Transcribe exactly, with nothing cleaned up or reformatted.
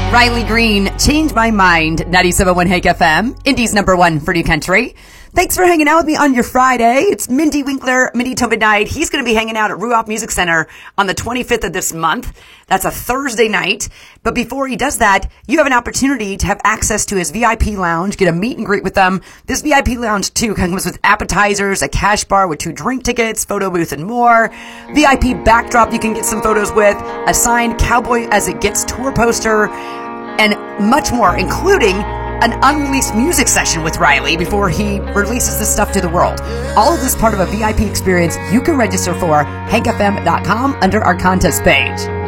Riley Green, Change My Mind, ninety-seven point one Hank F M, Indy's number one for New Country. Thanks for hanging out with me on your Friday. It's Mindy Winkler, Mindy to Midnight. He's going to be hanging out at Ruoff Music Center on the twenty-fifth of this month. That's a Thursday night. But before he does that, you have an opportunity to have access to his V I P lounge, get a meet and greet with them. This V I P lounge, too, comes with appetizers, a cash bar with two drink tickets, photo booth, and more. V I P backdrop you can get some photos with, a signed Cowboy As It Gets tour poster, and much more, including an unreleased music session with Riley before he releases this stuff to the world. All of this part of a V I P experience you can register for hank f m dot com under our contest page.